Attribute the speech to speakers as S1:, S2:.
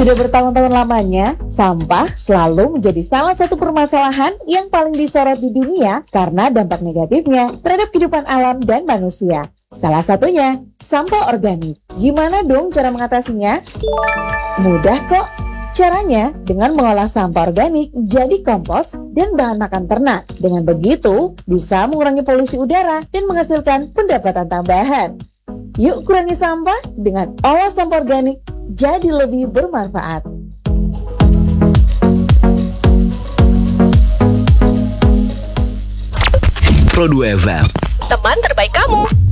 S1: Sudah bertahun-tahun lamanya, sampah selalu menjadi salah satu permasalahan yang paling disorot di dunia karena dampak negatifnya terhadap kehidupan alam dan manusia. Salah satunya, sampah organik. Gimana dong cara mengatasinya? Mudah kok. Caranya dengan mengolah sampah organik jadi kompos dan bahan makan ternak. Dengan begitu, bisa mengurangi polusi udara dan menghasilkan pendapatan tambahan. Yuk kurangi sampah dengan olah sampah organik jadi lebih bermanfaat.
S2: Pro 2 FM,
S3: teman terbaik kamu.